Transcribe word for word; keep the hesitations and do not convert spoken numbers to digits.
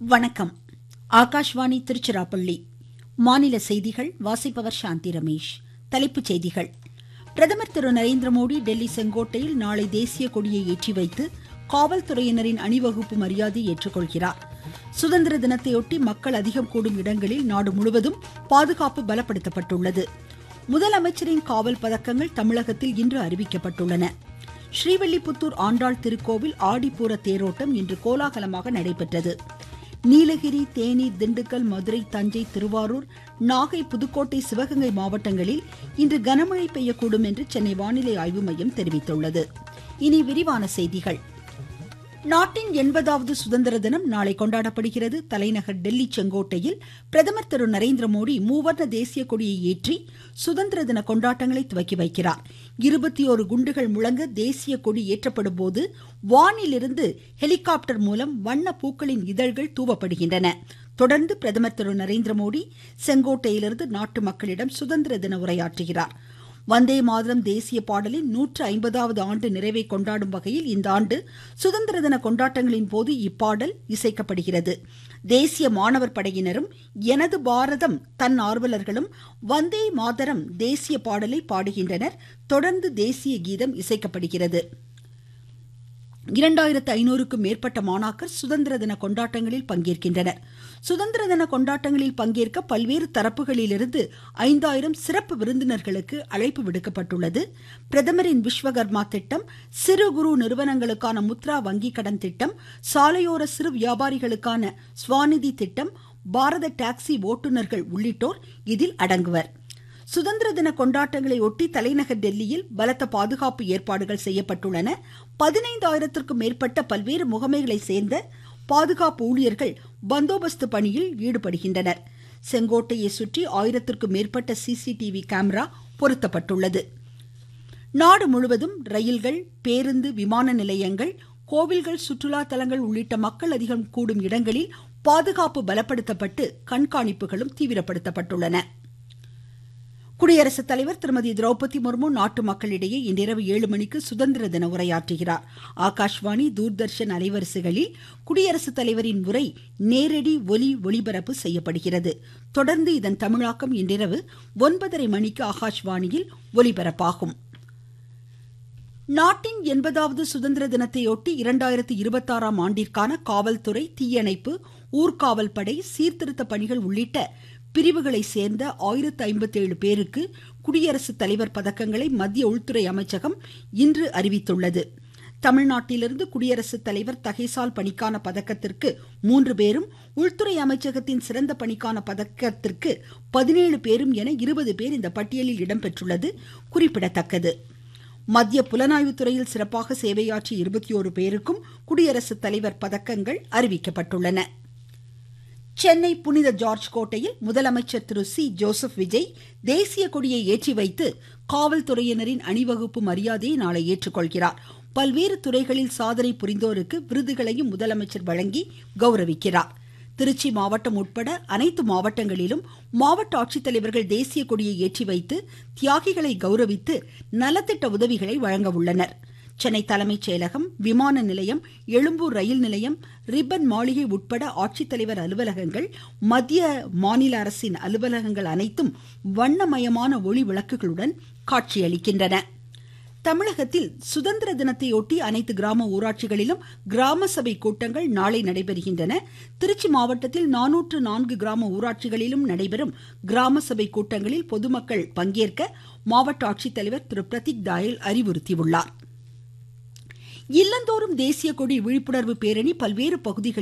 வணக்கம். ஆகாஷ்வாணி திருச்சிராப்பள்ளி. மாநில செய்திகள் வாசிப்பவர் சாந்தி ரமேஷ். தலைப்புச் செய்திகள். பிரதமர் திரு நரேந்திரமோடி டெல்லி செங்கோட்டையில் நாளை தேசிய கொடியை ஏற்றி வைத்து காவல்துறையினரின் அணிவகுப்பு மரியாதை ஏற்றுக்கொள்கிறார். சுதந்திர தினத்தையொட்டி மக்கள் அதிகம் கூடும் இடங்களில் நாடு முழுவதும் பாதுகாப்பு பலப்படுத்தப்பட்டுள்ளது. முதலமைச்சரின் காவல் பதக்கங்கள் தமிழகத்தில் இன்று அறிவிக்கப்பட்டுள்ளன. ஸ்ரீவில்லிபுத்தூர் ஆண்டாள் திருக்கோவில் ஆடிப்பூர தேரோட்டம் இன்று கோலாகலமாக நடைபெற்றது. நீலகிரி, தேனி, திண்டுக்கல், மதுரை, தஞ்சை, திருவாரூர், நாகை, புதுக்கோட்டை, சிவகங்கை மாவட்டங்களில் இன்று கனமழை பெய்யக்கூடும் என்று சென்னை வானிலை ஆய்வு மையம் தெரிவித்துள்ளது. இனி விரிவான செய்திகள். நாட்டின் எண்பதாவது சுதந்திர தினம் நாளை கொண்டாடப்படுகிறது. தலைநகர் டெல்லி செங்கோட்டையில் பிரதமர் திரு நரேந்திரமோடி மூவர்ண தேசிய கொடியை ஏற்றி சுதந்திர தின கொண்டாட்டங்களை துவக்கி வைக்கிறார். இருபத்தி ஓரு குண்டுகள் முழங்க தேசிய கொடி ஏற்றப்படும் போது வானிலிருந்து ஹெலிகாப்டர் மூலம் வண்ண பூக்களின் இதழ்கள் தூவப்படுகின்றன. தொடர்ந்து பிரதமர் திரு நரேந்திரமோடி செங்கோட்டையிலிருந்து நாட்டு மக்களிடம் சுதந்திர தின உரையாற்றுகிறார். வந்தே மாதரம் தேசிய பாடலின் நூற்று ஐம்பதாவது ஆண்டு நிறைவை கொண்டாடும் வகையில் இந்த ஆண்டு சுதந்திர தின கொண்டாட்டங்களின் போது இப்பாடல் இசைக்கப்படுகிறது. தேசிய மாணவர் படையினரும் எனது பாரதம் தன் ஆர்வலர்களும் வந்தே மாதரம் தேசிய பாடலை பாடுகின்றனர். தொடர்ந்து தேசிய கீதம் இசைக்கப்படுகிறது. இரண்டாயிரத்து ஐநூறுக்கும் மேற்பட்ட மாணாக்கர் சுதந்திர தின கொண்டாட்டங்களில் பங்கேற்கின்றனர். சுதந்திர தின கொண்டாட்டங்களில் பங்கேற்க பல்வேறு தரப்புகளிலிருந்து ஐந்தாயிரம் சிறப்பு விருந்தினர்களுக்கு அழைப்பு விடுக்கப்பட்டுள்ளது. பிரதமரின் விஸ்வகர்மா திட்டம், சிறு குறு நிறுவனங்களுக்கான முத்ரா வங்கி கடன் திட்டம், சாலையோர சிறு வியாபாரிகளுக்கான ஸ்வாநிதி திட்டம், பாரத டாக்ஸி ஓட்டுநர்கள் உள்ளிட்டோர் இதில் அடங்குவர். சுதந்திர தின கொண்டாட்டங்களை ஒட்டி தலைநகர் டெல்லியில் பலத்த பாதுகாப்பு ஏற்பாடுகள் செய்யப்பட்டுள்ளன. பதினைந்தாயிரத்திற்கும் மேற்பட்ட பல்வேறு முகமைகளை சேர்ந்த பாதுகாப்பு ஊழியர்கள் பந்தோபஸ்து பணியில் ஈடுபடுகின்றனர். செங்கோட்டையை சுற்றி ஆயிரத்திற்கும் மேற்பட்ட சிசிடிவி கேமரா பொருத்தப்பட்டுள்ளது. நாடு முழுவதும் ரயில்கள், பேருந்து, விமான நிலையங்கள், கோவில்கள், சுற்றுலா தலங்கள் உள்ளிட்ட மக்கள் அதிகம் கூடும் இடங்களில் பாதுகாப்பு பலப்படுத்தப்பட்டு கண்காணிப்புகளும் தீவிரப்படுத்தப்பட்டுள்ளன. குடியரசுத் தலைவர் திருமதி திரௌபதி முர்மு நாட்டு மக்களிடையே இன்றிரவு ஏழு மணிக்கு சுதந்திர தின உரையாற்றுகிறார். ஆகாஷ்வாணி, தூர்தர்ஷன் அலைவரிசைகளில் குடியரசுத் தலைவரின் உரை நேரடி ஒலி ஒளிபரப்பு செய்யப்படுகிறது. தொடர்ந்து இதன் தமிழாக்கம் இன்றிரவு ஒன்பதரை மணிக்கு ஆகாஷ்வாணியில் ஒலிபரப்பாகும். நாட்டின் எண்பதாவது சுதந்திர தினத்தையொட்டி இரண்டாயிரத்து இருபத்தாறாம் ஆண்டிற்கான காவல்துறை, தீயணைப்பு, ஊர்காவல் படை, சீர்திருத்த பணிகள் உள்ளிட்ட பிரிவுகளை சேர்ந்த ஆயிரத்து ஐம்பத்தி ஏழு பேருக்கு குடியரசுத் தலைவர் பதக்கங்களை மத்திய உள்துறை அமைச்சகம் இன்று அறிவித்துள்ளது. தமிழ்நாட்டிலிருந்து குடியரசுத் தலைவர் தகைசால் பணிக்கான பதக்கத்திற்கு மூன்று பேரும், உள்துறை அமைச்சகத்தின் சிறந்த பணிக்கான பதக்கத்திற்கு பதினேழு பேரும் என இருபது பேர் இந்த பட்டியலில் இடம்பெற்றுள்ளது குறிப்பிடத்தக்கது. மத்திய புலனாய்வு துறையில் சிறப்பாக சேவையாற்றிய இருபத்தி ஓரு பேருக்கும் குடியரசுத் தலைவர் பதக்கங்கள் அறிவிக்கப்பட்டுள்ளன. சென்னை புனித ஜார்ஜ் கோட்டையில் முதலமைச்சர் திரு சி ஜோசப் விஜய் தேசிய கொடியை ஏற்றி வைத்து காவல்துறையினரின் அணிவகுப்பு மரியாதையை நாளை ஏற்றுக்கொள்கிறார். பல்வேறு துறைகளில் சாதனை புரிந்தோருக்கு விருதுகளையும் முதலமைச்சர் வழங்கி கௌரவிக்கிறார். திருச்சி மாவட்டம் உட்பட அனைத்து மாவட்டங்களிலும் மாவட்ட ஆட்சித்தலைவர்கள் தேசிய கொடியை ஏற்றி வைத்து தியாகிகளை கௌரவித்து நலத்திட்ட உதவிகளை வழங்க உள்ளனர். சென்னை தலைமைச் செயலகம், விமான நிலையம், எழும்பூர் ரயில் நிலையம், ரிப்பன் மாளிகை உட்பட ஆட்சித்தலைவர் அலுவலகங்கள், மத்திய மாநில அரசின் அலுவலகங்கள் அனைத்தும் வண்ணமயமான ஒளி விளக்குகளுடன் காட்சியளிக்கின்றன. தமிழகத்தில் சுதந்திர தினத்தையொட்டி அனைத்து கிராம ஊராட்சிகளிலும் கிராம சபை கூட்டங்கள் நாளை நடைபெறுகின்றன. திருச்சி மாவட்டத்தில் நானூற்று நான்கு கிராம ஊராட்சிகளிலும் நடைபெறும் கிராம சபை கூட்டங்களில் பொதுமக்கள் பங்கேற்க மாவட்ட ஆட்சித்தலைவர் திரு பிரதீக் தாயல் அறிவுறுத்தியுள்ளார். இல்லந்தோறும் தேசிய கொடி விழிப்புணர்வு பேரணி பல்வேறு பகுதிகளில்